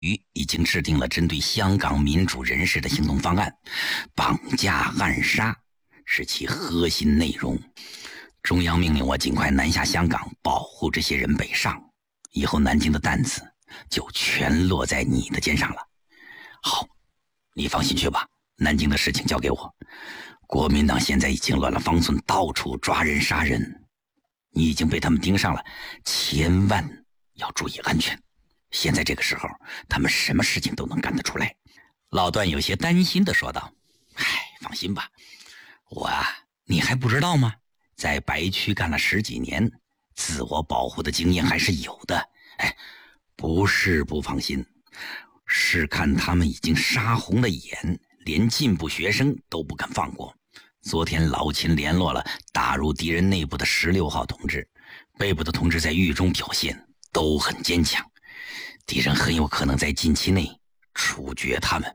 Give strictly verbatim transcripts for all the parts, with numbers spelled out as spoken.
已经制定了针对香港民主人士的行动方案，绑架暗杀是其核心内容。中央命令我尽快南下香港，保护这些人北上，以后南京的担子就全落在你的肩上了。好，你放心去吧，南京的事情交给我。国民党现在已经乱了方寸，到处抓人杀人，你已经被他们盯上了，千万要注意安全。现在这个时候，他们什么事情都能干得出来。老段有些担心地说道：哎，放心吧，我啊，你还不知道吗？在白区干了十几年，自我保护的经验还是有的。哎，不是不放心，是看他们已经杀红了眼，连进步学生都不敢放过。昨天老秦联络了打入敌人内部的十六号同志，被捕的同志在狱中表现都很坚强，敌人很有可能在近期内处决他们。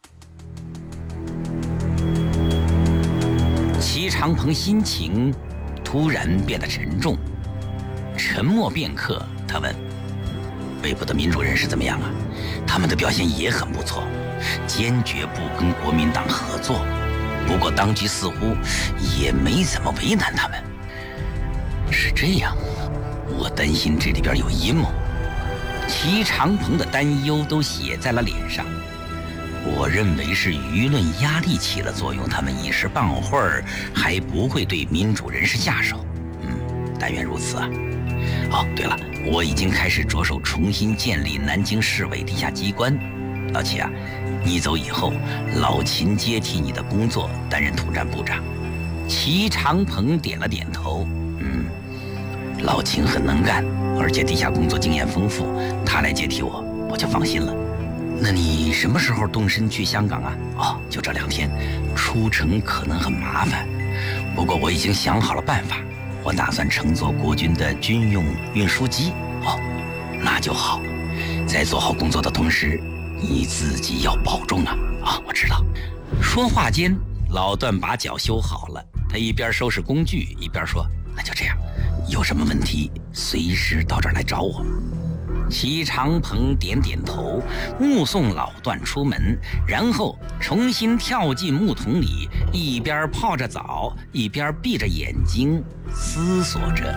齐长鹏心情突然变得沉重，沉默片刻，他问：被捕的民主人士怎么样啊？他们的表现也很不错，坚决不跟国民党合作，不过当局似乎也没怎么为难他们。是这样，我担心这里边有阴谋。齐长鹏的担忧都写在了脸上。我认为是舆论压力起了作用，他们一时半会儿还不会对民主人士下手。嗯，但愿如此啊。哦，对了，我已经开始着手重新建立南京市委地下机关。老齐啊，你走以后，老秦接替你的工作，担任土战部长。齐长鹏点了点头。嗯，老秦很能干，而且地下工作经验丰富，他来接替我，我就放心了。那你什么时候动身去香港啊？哦，就这两天，出城可能很麻烦，不过我已经想好了办法，我打算乘坐国军的军用运输机。哦，那就好。在做好工作的同时，你自己要保重啊！啊，我知道。说话间，老段把脚修好了，他一边收拾工具，一边说：那就这样，有什么问题随时到这儿来找我。齐长鹏点点头，目送老段出门，然后重新跳进木桶里，一边泡着澡，一边闭着眼睛思索着。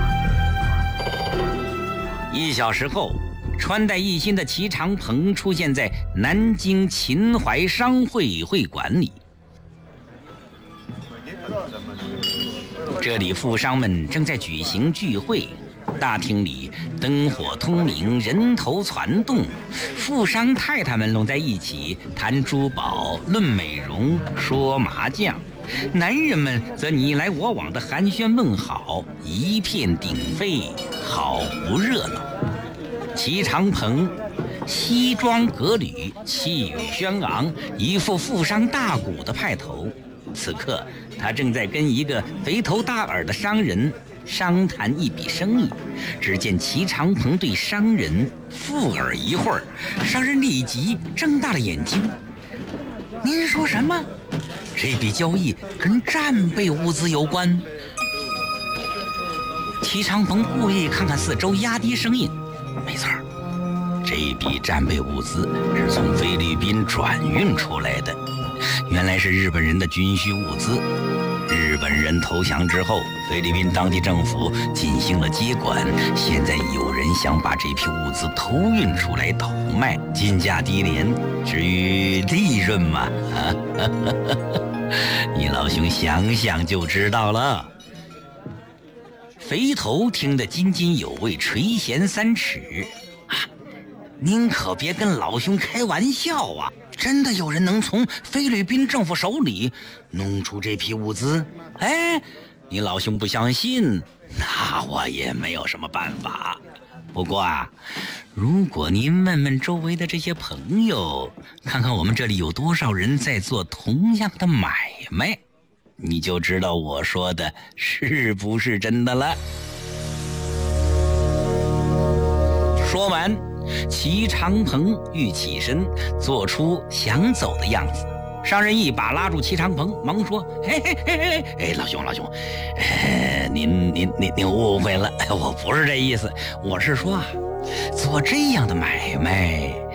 一小时后，穿戴一新的齐长鹏出现在南京秦淮商会会馆里。这里富商们正在举行聚会，大厅里灯火通明，人头攒动，富商太太们拢在一起谈珠宝、论美容、说麻将，男人们则你来我往的寒暄问好，一片鼎沸，好不热闹。齐长鹏西装革履，气宇轩昂，一副富商大贾的派头。此刻他正在跟一个肥头大耳的商人商谈一笔生意。只见齐长鹏对商人附耳一会儿，商人立即睁大了眼睛：您说什么？这笔交易跟战备物资有关？齐长鹏故意看看四周，压低声音：没错，这笔战备物资是从菲律宾转运出来的，原来是日本人的军需物资。日本人投降之后，菲律宾当地政府进行了接管，现在有人想把这批物资偷运出来倒卖，进价低廉，至于利润嘛，啊，你老兄想想就知道了。肥头听得津津有味，垂涎三尺：啊，您可别跟老兄开玩笑啊！真的有人能从菲律宾政府手里弄出这批物资？哎，你老兄不相信，那我也没有什么办法。不过啊，如果您问问周围的这些朋友，看看我们这里有多少人在做同样的买卖，你就知道我说的是不是真的了。说完，齐长鹏欲起身，做出想走的样子。商人一把拉住齐长鹏，忙说：嘿嘿嘿嘿，哎，老兄老兄，哎，您您您您误会了，我不是这意思，我是说啊，做这样的买卖